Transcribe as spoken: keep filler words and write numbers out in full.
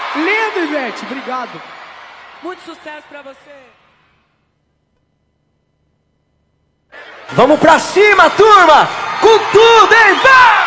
Lindo, Ivete, obrigado. Muito sucesso pra você. Vamos pra cima, turma! Com tudo, hein? Vai!